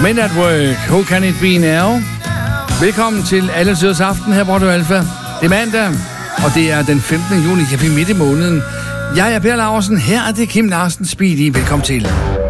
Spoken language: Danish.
Men at Work, Who Can It Be Now? Velkommen til Alle Tiders Aften her på Radio Alfa. Det er mandag, og det er den 15. juni, jeg er midt i måneden. Jeg er Per Laursen, her er det Kim Larsen Speedy. Velkommen til.